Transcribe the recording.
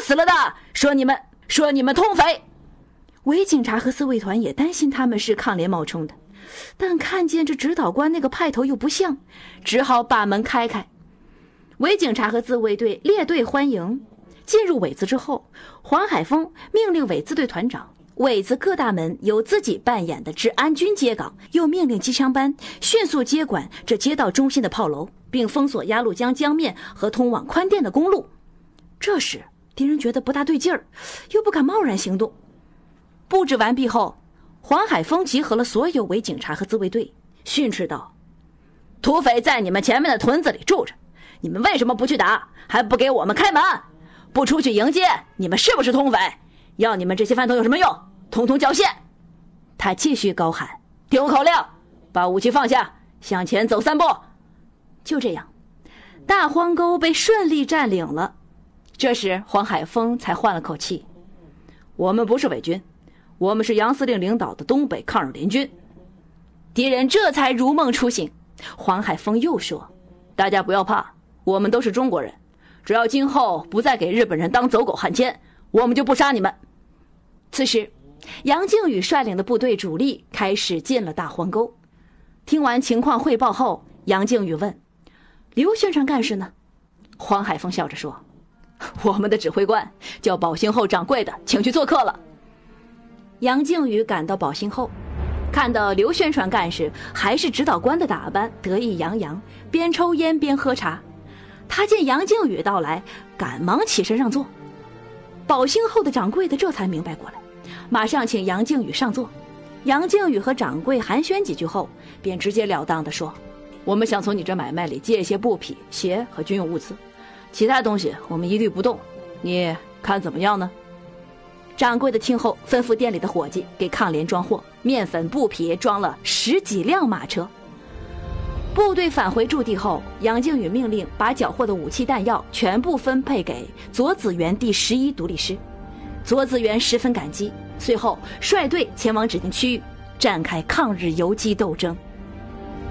死了的，说你们通匪。 伪警察和自卫团也担心他们是抗联冒充的，但看见这指导官那个派头又不像，只好把门开开。伪警察和自卫队列队欢迎。进入尾子之后，黄海峰命令尾子队团长，尾子各大门由自己扮演的治安军接岗，又命令机枪班迅速接管这街道中心的炮楼，并封锁鸭绿江江面和通往宽甸的公路。这时敌人觉得不大对劲儿，又不敢贸然行动。布置完毕后，黄海峰集合了所有伪警察和自卫队，训斥道： 土匪在你们前面的屯子里住着，你们为什么不去打，还不给我们开门？不出去迎接，你们是不是通匪？要你们这些饭桶有什么用？统统缴械！ 他继续高喊： 听口令，把武器放下，向前走3步。 就这样，大荒沟被顺利占领了。这时黄海峰才换了口气： 我们不是伪军，我们是杨司令领导的东北抗日联军。 敌人这才如梦初醒。黄海峰又说： 大家不要怕，我们都是中国人，只要今后不再给日本人当走狗汉奸，我们就不杀你们。 此时杨靖宇率领的部队主力开始进了大荒沟。听完情况汇报后，杨靖宇问：刘宣传干事呢？ 黄海峰笑着说：我们的指挥官叫宝兴后掌柜的请去做客了。 杨靖宇赶到宝兴后，看到刘宣传干事还是指导官的打扮，得意洋洋，边抽烟边喝茶。他见杨靖宇到来，赶忙起身让座。宝兴后的掌柜的这才明白过来，马上请杨靖宇上座。杨靖宇和掌柜寒暄几句后，便直截了当地说： 我们想从你这买卖里借一些布匹、鞋和军用物资，其他东西我们一律不动，你看怎么样呢？ 掌柜的听后吩咐店里的伙计给抗联装货，面粉布匹装了10几辆马车。部队返回驻地后，杨靖宇命令把缴获的武器弹药全部分配给左子园第11独立师。左子园十分感激，随后率队前往指定区域，展开抗日游击斗争。